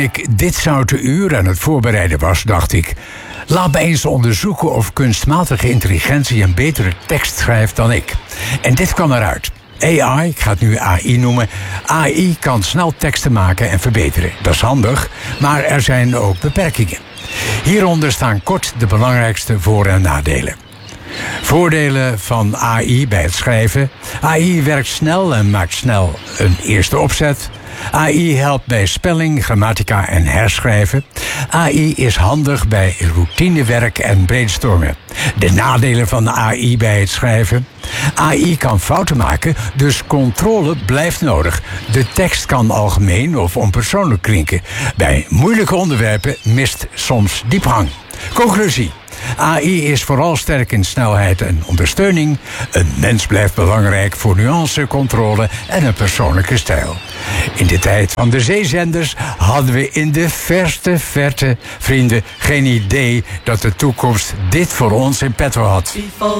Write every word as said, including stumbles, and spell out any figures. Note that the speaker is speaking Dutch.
ik dit zoute uur aan het voorbereiden was, dacht ik... laat me eens onderzoeken of kunstmatige intelligentie een betere tekst schrijft dan ik. En dit kwam eruit. A I, ik ga het nu A I noemen. A I kan snel teksten maken en verbeteren. Dat is handig, maar er zijn ook beperkingen. Hieronder staan kort de belangrijkste voor- en nadelen. Voordelen van A I bij het schrijven. A I werkt snel en maakt snel een eerste opzet. A I helpt bij spelling, grammatica en herschrijven. A I is handig bij routinewerk en brainstormen. De nadelen van A I bij het schrijven. A I kan fouten maken, dus controle blijft nodig. De tekst kan algemeen of onpersoonlijk klinken. Bij moeilijke onderwerpen mist soms diepgang. Conclusie. A I is vooral sterk in snelheid en ondersteuning. Een mens blijft belangrijk voor nuance, controle en een persoonlijke stijl. In de tijd van de zeezenders hadden we in de verste verte, vrienden, geen idee dat de toekomst dit voor ons in petto had.